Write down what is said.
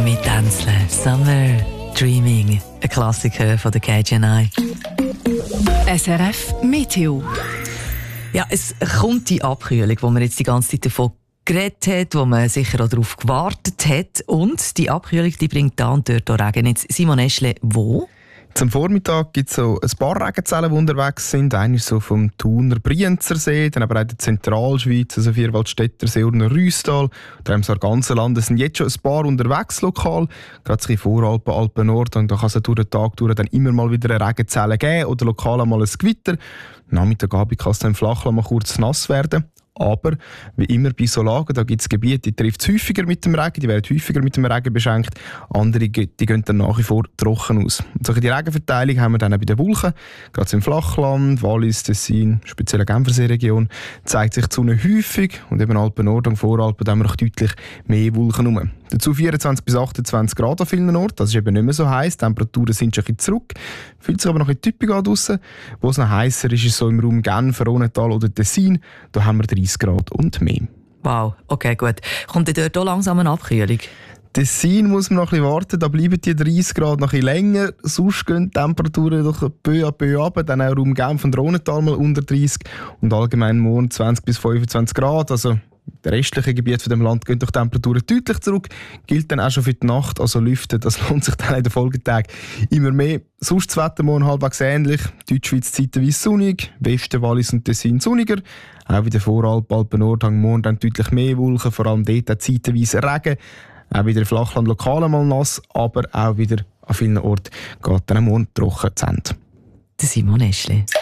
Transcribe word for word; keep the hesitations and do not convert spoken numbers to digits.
mittänzeln. Summer Dreaming, ein Klassiker von der K G N I. S R F Meteo. Ja, es kommt die Abkühlung, wo man jetzt die ganze Zeit davon geredet hat, wo man sicher auch darauf gewartet hat. Und die Abkühlung, die bringt da und dort auch Regen. Jetzt, Simon Eschle, wo? Zum Vormittag gibt es so ein paar Regenzellen, die unterwegs sind. Einer ist so vom Thuner Brienzersee, dann aber auch der Zentralschweiz, also Vierwaldstättersee und Rüstal. Da haben wir das ganze Land. Es sind jetzt schon ein paar unterwegs lokal, gerade so in Voralpen, Alpen Nord. Und da kann es durch den Tag durch dann immer mal wieder eine Regenzelle geben oder lokal einmal ein Gewitter. Nachmittag, Abend kann es dann im Flachland mal kurz nass werden. Aber wie immer bei so Lagen, da gibt es Gebiete, die trifft es häufiger mit dem Regen, die werden häufiger mit dem Regen beschenkt. Andere die gehen dann nach wie vor trocken aus. Und solche die Regenverteilung haben wir dann auch bei den Wolken. Gerade im Flachland, Wallis, Tessin, speziell in der Genfersee-Region, zeigt sich die Sonne häufig. Und eben Alpen Nord und Voralpen, da haben wir noch deutlich mehr Wolken rum. Dazu vierundzwanzig bis achtundzwanzig Grad an vielen Orten. Das ist eben nicht mehr so heiß. Die Temperaturen sind schon ein bisschen zurück. Fühlt sich aber noch ein bisschen typisch an draussen. Wo es noch heißer ist, ist so im Raum Genf, Rhônetal oder Tessin. Da haben wir dreißig Grad und mehr. Wow, okay, gut. Kommt dort auch langsam eine Abkühlung? Tessin muss man noch ein bisschen warten, da bleiben die dreißig Grad noch ein bisschen länger. Sonst gehen die Temperaturen doch peu à peu runter. Dann auch Raum Genf und Rhônetal mal unter dreißig. Und allgemein morgen zwanzig bis fünfundzwanzig Grad. Also der restliche Gebiet von dem Land gehen die Temperaturen deutlich zurück. Gilt dann auch schon für die Nacht, also lüften. Das lohnt sich dann in den Folgetagen immer mehr. Sonst das Wetter morgen halbwegs ähnlich. Deutschschweiz zeitweise sonnig, Westen, Wallis und Tessin sonniger. Auch wieder Voralpen, Alpen Nord haben morgen dann deutlich mehr Wolken, vor allem dort auch zeitweise Regen. Auch wieder im Flachland lokal einmal nass, aber auch wieder an vielen Orten geht dann morgen trocken zu Ende. Simon Eschle.